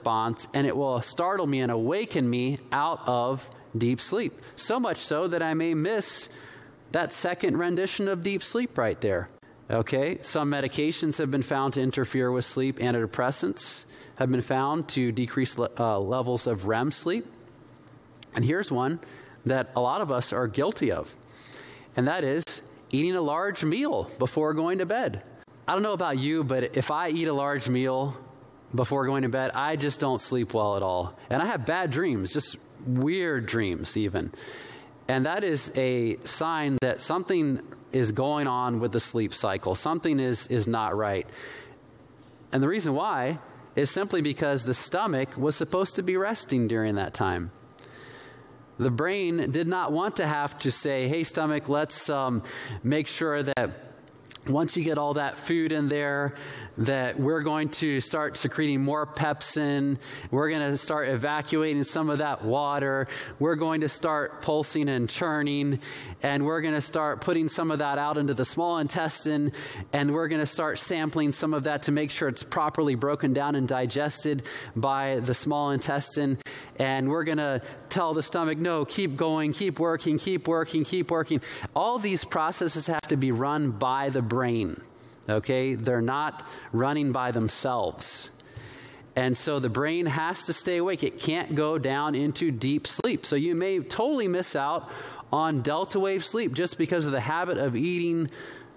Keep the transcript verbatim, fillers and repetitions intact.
response, and it will startle me and awaken me out of deep sleep. So much so that I may miss that second rendition of deep sleep right there. Okay, some medications have been found to interfere with sleep. Antidepressants have been found to decrease uh, levels of R E M sleep. And here's one that a lot of us are guilty of, and that is eating a large meal before going to bed. I don't know about you, but if I eat a large meal before going to bed, I just don't sleep well at all. And I have bad dreams, just weird dreams even. And that is a sign that something is going on with the sleep cycle. Something is, is not right. And the reason why is simply because the stomach was supposed to be resting during that time. The brain did not want to have to say, hey, stomach, let's um, make sure that once you get all that food in there, that we're going to start secreting more pepsin. We're going to start evacuating some of that water. We're going to start pulsing and churning. And we're going to start putting some of that out into the small intestine. And we're going to start sampling some of that to make sure it's properly broken down and digested by the small intestine. And we're going to tell the stomach, no, keep going, keep working, keep working, keep working. All these processes have to be run by the brain. Okay, they're not running by themselves. And so the brain has to stay awake. It can't go down into deep sleep. So you may totally miss out on delta wave sleep just because of the habit of eating